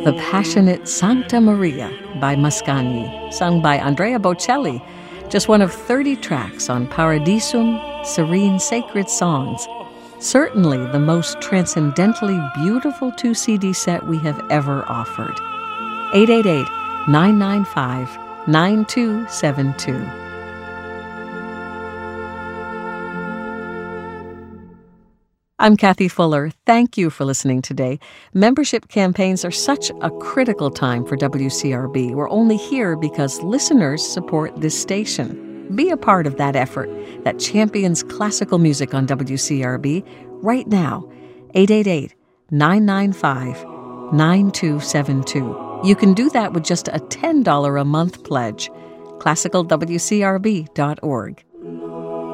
The Passionate Santa Maria by Mascagni, sung by Andrea Bocelli, just one of 30 tracks on Paradisum, Serene Sacred Songs. Certainly the most transcendently beautiful 2-CD set we have ever offered. 888-995-9272. I'm Kathy Fuller. Thank you for listening today. Membership campaigns are such a critical time for WCRB. We're only here because listeners support this station. Be a part of that effort that champions classical music on WCRB right now. 888-995-9272. You can do that with just a $10 a month pledge. ClassicalWCRB.org.